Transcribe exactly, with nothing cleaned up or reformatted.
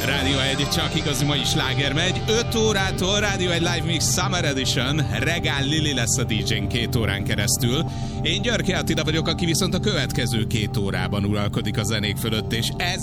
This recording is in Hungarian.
Rádió egy, csak igazi mai sláger megy. öt órától Rádió egy Live Mix Summer Edition. Regál Lili lesz a dé jén két órán keresztül. Én Györke Attila vagyok, aki viszont a következő két órában uralkodik a zenék fölött, és ez